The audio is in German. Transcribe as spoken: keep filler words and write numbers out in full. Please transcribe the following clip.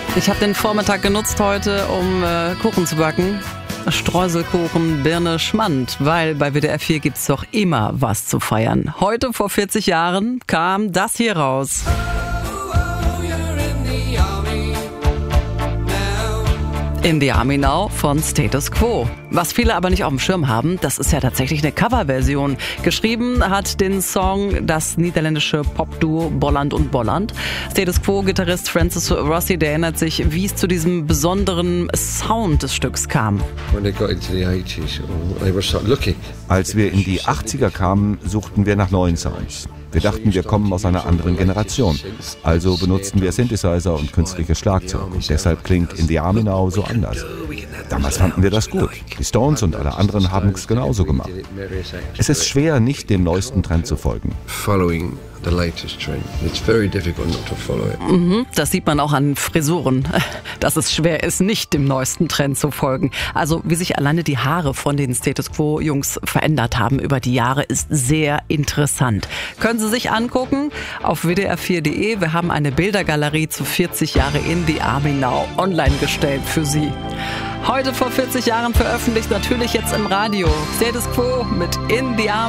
Ich habe den Vormittag genutzt heute, um äh, Kuchen zu backen. Streuselkuchen, Birne, Schmand, weil bei W D R vier gibt's doch immer was zu feiern. Heute vor vierzig Jahren kam das hier raus. In the Army Now von Status Quo. Was viele aber nicht auf dem Schirm haben, das ist ja tatsächlich eine Coverversion. Geschrieben hat den Song das niederländische Popduo Bolland und Bolland. Status Quo-Gitarrist Francis Rossi, der erinnert sich, wie es zu diesem besonderen Sound des Stücks kam. Als wir in die achtziger kamen, suchten wir nach neuen Sounds. Wir dachten, wir kommen aus einer anderen Generation. Also benutzten wir Synthesizer und künstliches Schlagzeug. Und deshalb klingt In the Army Now so anders. Damals fanden wir das gut. Die Stones und alle anderen haben es genauso gemacht. Es ist schwer, nicht dem neuesten Trend zu folgen. Mhm, das sieht man auch an Frisuren, dass es schwer ist, nicht dem neuesten Trend zu folgen. Also wie sich alleine die Haare von den Status Quo-Jungs verändert haben über die Jahre, ist sehr interessant. Können Sie sich angucken auf w d r vier punkt d e. Wir haben eine Bildergalerie zu vierzig Jahre In the Army Now online gestellt für Sie. Heute vor vierzig Jahren veröffentlicht, natürlich jetzt im Radio. Status Quo mit In the Army.